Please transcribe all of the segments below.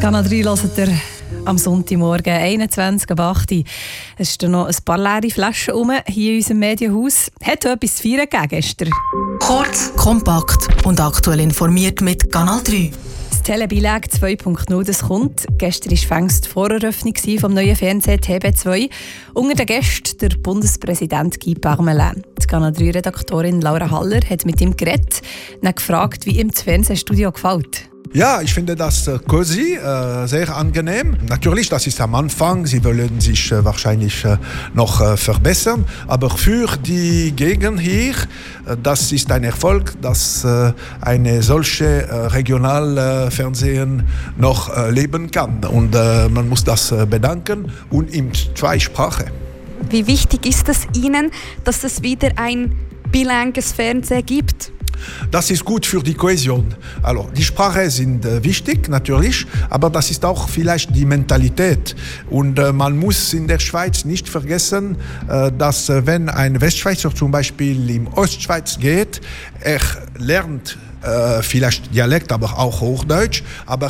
Kanal 3 hört ihr am Sonntagmorgen 21 ab 8 Uhr. Es stehen noch ein paar leere Flaschen rum hier in unserem Medienhaus. Hat etwas zu feiern gegeben gestern? Kurz, kompakt und aktuell informiert mit Kanal 3. Das Telebilag 2.0, das kommt. Gestern war fängst die Voreröffnung vom neuen Fernsehen TB2. Unter den Gästen der Bundespräsident Guy Parmelin. Die Kanal 3-Redaktorin Laura Haller hat mit ihm geredet und gefragt, wie ihm das Fernsehstudio gefällt. Ja, ich finde das cozy, sehr angenehm. Natürlich, das ist am Anfang, sie wollen sich wahrscheinlich noch verbessern. Aber für die Gegend hier, das ist ein Erfolg, dass eine solche Regionalfernsehen noch leben kann. Und man muss das bedanken und in 2 Sprachen. Wie wichtig ist es Ihnen, dass es wieder ein bilingues Fernsehen gibt? Das ist gut für die Kohäsion. Also, die Sprachen sind wichtig, natürlich, aber das ist auch vielleicht die Mentalität. Und man muss in der Schweiz nicht vergessen, dass wenn ein Westschweizer zum Beispiel in Ostschweiz geht, er lernt vielleicht Dialekt, aber auch Hochdeutsch, aber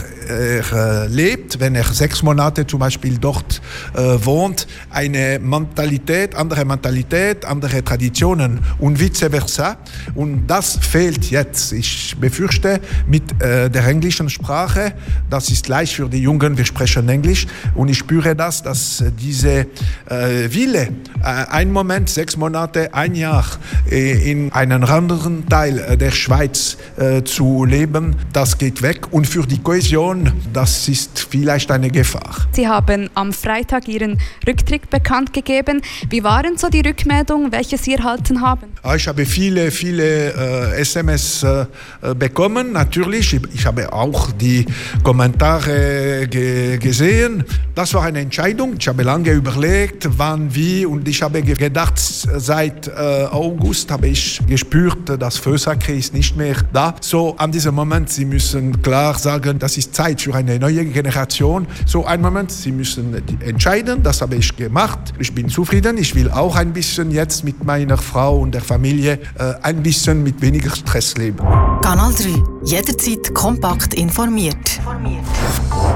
er lebt, wenn er 6 Monate zum Beispiel dort wohnt, eine Mentalität, andere Traditionen und vice versa. Und das fehlt jetzt. Ich befürchte, mit der englischen Sprache, das ist leicht für die Jungen, wir sprechen Englisch und ich spüre das, dass diese Wille, ein Moment, 6 Monate, 1 Jahr in einen anderen Teil der Schweiz zu leben, das geht weg. Und für die Kohäsion, das ist vielleicht eine Gefahr. Sie haben am Freitag Ihren Rücktritt bekannt gegeben. Wie waren so die Rückmeldungen, welche Sie erhalten haben? Ich habe viele SMS bekommen, natürlich. Ich habe auch die Kommentare gesehen. Das war eine Entscheidung. Ich habe lange überlegt, wann, wie. Und ich habe gedacht, seit August habe ich gespürt, das Fösacre ist nicht mehr da. So, an diesem Moment, Sie müssen klar sagen, das ist Zeit für eine neue Generation. So, einen Moment, Sie müssen entscheiden. Das habe ich gemacht. Ich bin zufrieden. Ich will auch ein bisschen jetzt mit meiner Frau und der Familie ein bisschen mit weniger Stress leben. Kanal 3. Jederzeit kompakt informiert.